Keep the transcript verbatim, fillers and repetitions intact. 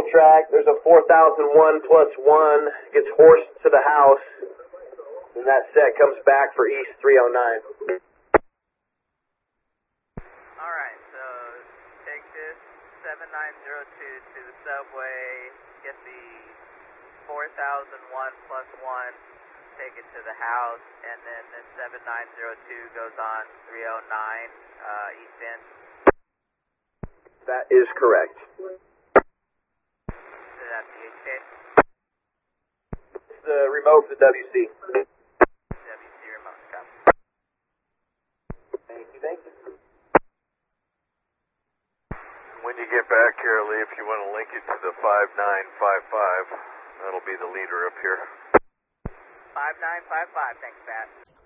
track. There's a four thousand one plus one, gets horsed to the house, and that set comes back for East three oh nine. Alright, so take this seven nine zero two to the subway, get the four thousand one plus one, take it to the house, and then the seven nine zero two goes on three oh nine uh, East End. That is correct. Is that the H K? It's the remote for the W C. W C remote, copy. Thank you, thank you. When you get back here, Lee, if you want to link it to the five nine five five, that'll be the leader up here. five nine five five, thanks, Pat.